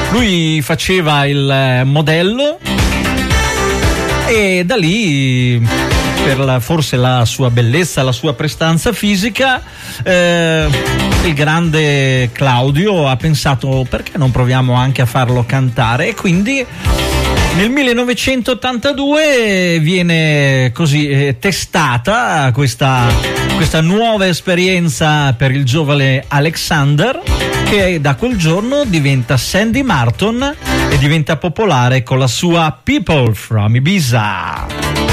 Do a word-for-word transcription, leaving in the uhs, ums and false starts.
Lui faceva il modello e da lì, per la, forse la sua bellezza, la sua prestanza fisica, eh, il grande Claudio ha pensato: perché non proviamo anche a farlo cantare? E quindi nel millenovecentottantadue viene così eh, testata questa, questa nuova esperienza per il giovane Alexander, che da quel giorno diventa Sandy Martin e diventa popolare con la sua People from Ibiza.